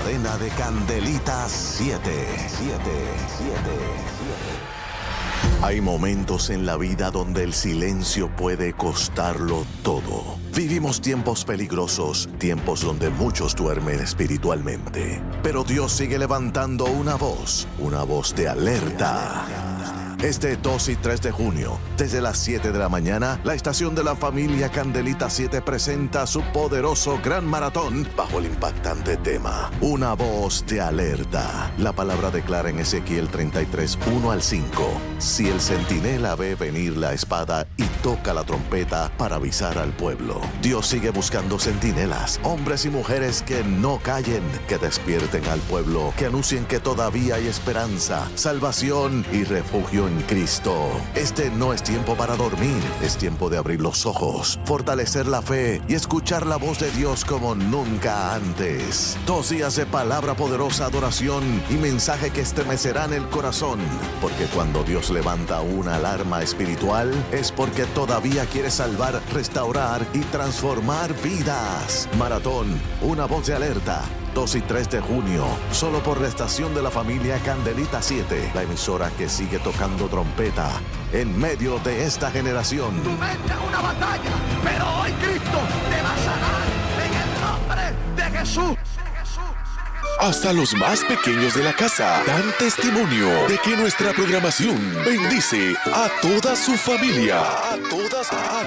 cadena de Candelitas 7. Hay momentos en la vida donde el silencio puede costarlo todo. Vivimos tiempos peligrosos, tiempos donde muchos duermen espiritualmente. Pero Dios sigue levantando una voz de alerta. Este 2 y 3 de junio, desde las 7 de la mañana, la estación de la familia Candelita 7 presenta su poderoso gran maratón bajo el impactante tema Una voz de alerta. La palabra declara en Ezequiel 33, 1 al 5: si el centinela ve venir la espada y toca la trompeta para avisar al pueblo. Dios sigue buscando centinelas, hombres y mujeres que no callen, que despierten al pueblo, que anuncien que todavía hay esperanza, salvación y refugio en Cristo. Este no es tiempo para dormir, es tiempo de abrir los ojos, fortalecer la fe y escuchar la voz de Dios como nunca antes. 2 días de palabra poderosa, adoración y mensaje que estremecerán el corazón, porque cuando Dios levanta una alarma espiritual es porque todavía quiere salvar, restaurar y transformar vidas. Maratón, una voz de alerta. 2 y 3 de junio, solo por la estación de la familia Candelita 7, la emisora que sigue tocando trompeta en medio de esta generación. Tu mente es una batalla, pero hoy Cristo te va a sanar en el nombre de Jesús. Hasta los más pequeños de la casa dan testimonio de que nuestra programación bendice a toda su familia.